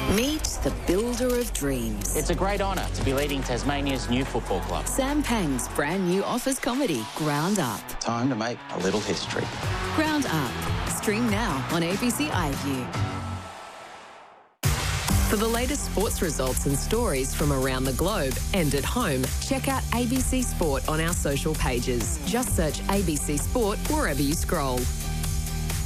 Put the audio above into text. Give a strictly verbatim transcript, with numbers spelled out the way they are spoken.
Meet the builder of dreams. It's a great honour to be leading Tasmania's new football club. Sam Pang's brand new office comedy, Ground Up. Time to make a little history. Ground Up. Stream now on A B C iView. For the latest sports results and stories from around the globe and at home, check out A B C Sport on our social pages. Just search A B C Sport wherever you scroll.